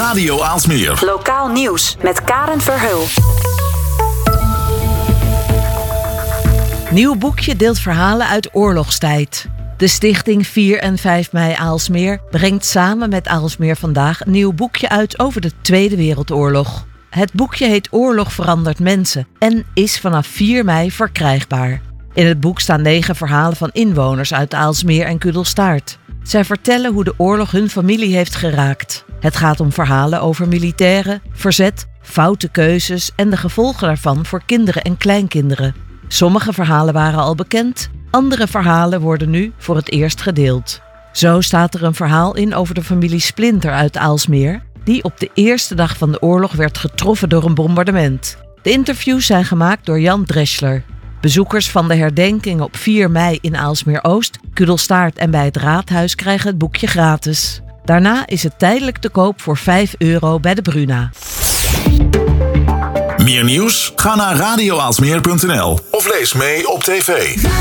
Radio Aalsmeer. Lokaal nieuws met Karen Verheul. Nieuw boekje deelt verhalen uit oorlogstijd. De stichting 4 en 5 mei Aalsmeer brengt samen met Aalsmeer Vandaag een nieuw boekje uit over de Tweede Wereldoorlog. Het boekje heet Oorlog verandert mensen en is vanaf 4 mei verkrijgbaar. In het boek staan 9 verhalen van inwoners uit Aalsmeer en Kudelstaart. Zij vertellen hoe de oorlog hun familie heeft geraakt. Het gaat om verhalen over militairen, verzet, foute keuzes en de gevolgen daarvan voor kinderen en kleinkinderen. Sommige verhalen waren al bekend, andere verhalen worden nu voor het eerst gedeeld. Zo staat er een verhaal in over de familie Splinter uit Aalsmeer, die op de eerste dag van de oorlog werd getroffen door een bombardement. De interviews zijn gemaakt door Jan Dreschler. Bezoekers van de herdenking op 4 mei in Aalsmeer-Oost, Kudelstaart en bij het Raadhuis krijgen het boekje gratis. Daarna is het tijdelijk te koop voor €5 bij de Bruna. Meer nieuws? Ga naar radioaalsmeer.nl of lees mee op tv.